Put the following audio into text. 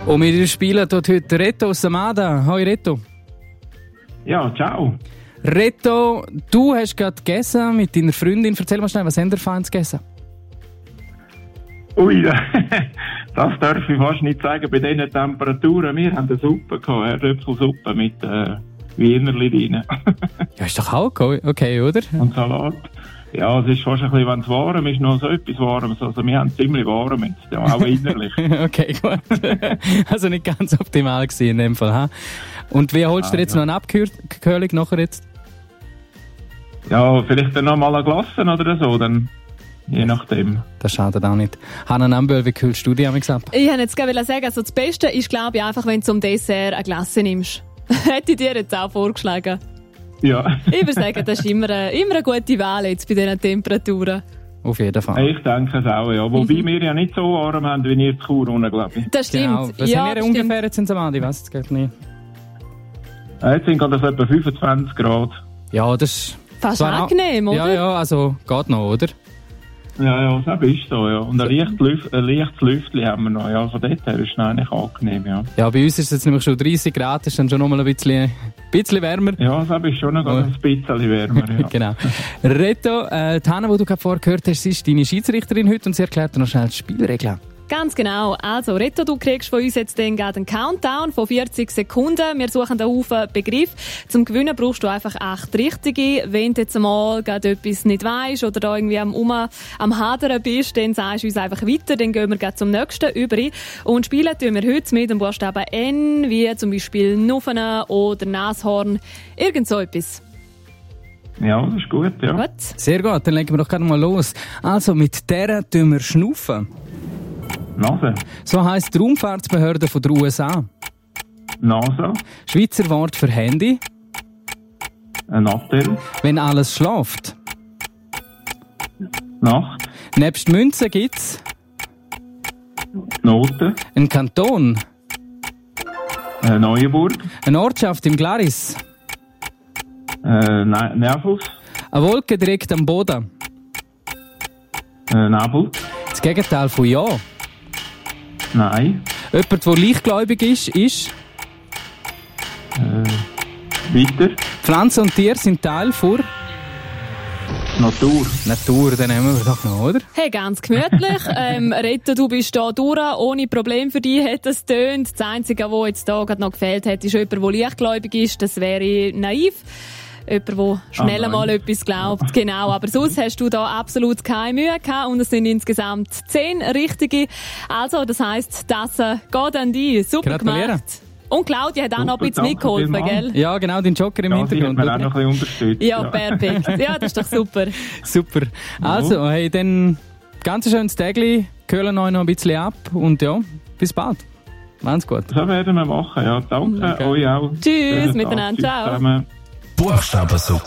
Und wir spielen dort heute Reto aus Amada. Hoi Reto. Ja, ciao. Reto, du hast gerade gegessen mit deiner Freundin. Erzähl mal schnell, was habt ihr feins gegessen? Ui, das darf ich fast nicht sagen bei diesen Temperaturen. Wir haben eine Suppe gehabt, Erdäpfelsuppe mit Wienerli drin. Ja, ist doch auch okay, oder? Und Salat. Ja, es ist fast ein bisschen, wenn es warm ist, noch so etwas Warmes. Also wir haben ziemlich warm jetzt, ja, auch innerlich. Okay, gut. Also nicht ganz optimal gewesen in dem Fall. Ha? Und wie holst du dir jetzt noch eine Abkühlung nachher jetzt? Ja, vielleicht dann noch mal ein Glasse oder so, dann je nachdem. Das schadet auch nicht. Hanna Namböll, wie kühlst du dich ab? Ich wollte jetzt gerne sagen, also das Beste ist, glaube ich, einfach, wenn du zum Dessert eine Glasse nimmst. Hätte ich dir jetzt auch vorgeschlagen. Ja. Ich würde sagen, das ist immer eine gute Wahl jetzt bei diesen Temperaturen. Auf jeden Fall. Ich denke es auch, ja. Wobei wir ja nicht so warm haben wie ihr in Chur, glaube ich. Das stimmt. Genau. Was ja, haben wir ungefähr jetzt in Samadi? Ich weiss es gerade nicht. Jetzt sind das etwa 25 Grad. Ja, das ist... Fast angenehm, oder? Ja, also geht noch, oder? Ja, das ist so, ja. Und ein leichtes Lüftchen haben wir noch, ja. Von dort her ist es eigentlich angenehm, ja. Ja, bei uns ist es jetzt nämlich schon 30 Grad, ist dann schon noch mal ein bisschen wärmer. Ja, das ist schon noch ein bisschen wärmer, ja. Genau. Reto, die Hanna, die du gerade vorher gehört hast, sie ist deine Schiedsrichterin heute und sie erklärt dir noch schnell die Spielregeln. Ganz genau. Also, Reto, du kriegst von uns jetzt dann gerade einen Countdown von 40 Sekunden. Wir suchen einen Haufen Begriff. Zum Gewinnen brauchst du einfach 8 richtige. Wenn du jetzt einmal gerade etwas nicht weisst oder da irgendwie am Hadern bist, dann sagst du uns einfach weiter. Dann gehen wir gerade zum nächsten über. Und spielen tun wir heute mit dem Buchstaben N, wie zum Beispiel Nuffene oder Nashorn. Irgend so etwas. Ja, das ist gut, ja. Gut. Sehr gut, dann legen wir doch gerade mal los. Also, mit der tun wir schnaufen. Nase. So heisst die Raumfahrtsbehörde von der USA. NASA. Schweizer Wort für Handy. Ein Nattel. Wenn alles schläft. Nacht. Nebst Münzen gibt's Noten. einen Kanton. Neuenburg. Eine Ortschaft im Glaris. Nervus. Eine Wolke direkt am Boden. Nebel. Das Gegenteil von Ja. Nein. Jemand, der leichtgläubig ist Weiter. Pflanzen und Tiere sind Teil von Natur. Natur, den nehmen wir doch noch, oder? Hey, ganz gemütlich. Reto, du bist da durch, ohne Problem für dich hat das getönt. Das Einzige, was jetzt da gerade noch gefehlt hat, ist jemand, der leichtgläubig ist. Das wäre naiv. Jemand, der schnell mal etwas glaubt. Genau, aber sonst hast du da absolut keine Mühe gehabt und es sind insgesamt 10 richtige. Also, das heisst, das geht an dich. Super gemacht. Und Claudia hat auch noch ein bisschen mitgeholfen, gell? Ja, genau, den Joker im Hintergrund. Sie hat mir auch noch ein bisschen unterstützt. Ja, perfekt. Ja, das ist doch super. Super. Also, hey, dann ganz schönes Tägli, kühlen euch noch ein bisschen ab und ja, bis bald. Macht's gut. Das werden wir machen, ja. Danke, euch auch. Tschüss miteinander, ciao. Buchstabensuppe.